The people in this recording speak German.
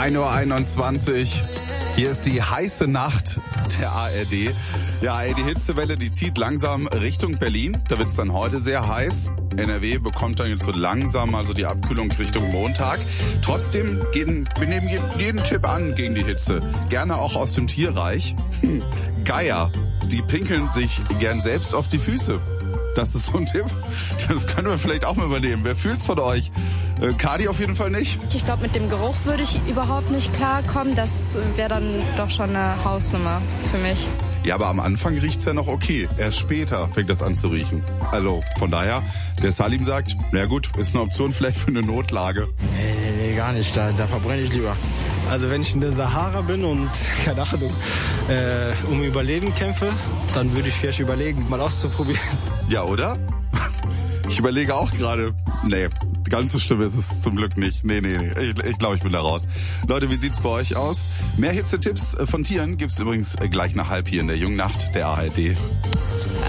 1:21 Uhr. Hier ist die heiße Nacht der ARD. Ja, die Hitzewelle, die zieht langsam Richtung Berlin. Da wird es dann heute sehr heiß. NRW bekommt dann jetzt so langsam also die Abkühlung Richtung Montag. Trotzdem, wir nehmen jeden Tipp an gegen die Hitze. Gerne auch aus dem Tierreich. Geier, die pinkeln sich gern selbst auf die Füße. Das ist so ein Tipp. Das können wir vielleicht auch mal übernehmen. Wer fühlt's von euch? Kadi auf jeden Fall nicht. Ich glaube, mit dem Geruch würde ich überhaupt nicht klarkommen. Das wäre dann doch schon eine Hausnummer für mich. Ja, aber am Anfang riecht's ja noch okay. Erst später fängt das an zu riechen. Also von daher, der Salim sagt, na gut, ist eine Option vielleicht für eine Notlage. Nee, gar nicht. Da verbrenne ich lieber. Also wenn ich in der Sahara bin und, keine Ahnung, um Überleben kämpfe, dann würde ich vielleicht überlegen, mal auszuprobieren. Ja, oder? Ich überlege auch gerade, nee, ganz so schlimm ist es zum Glück nicht. Nee, ich glaube, ich bin da raus. Leute, wie sieht's bei euch aus? Mehr Hitze-Tipps von Tieren gibt's übrigens gleich nach 12:30 hier in der Jungen Nacht der ARD.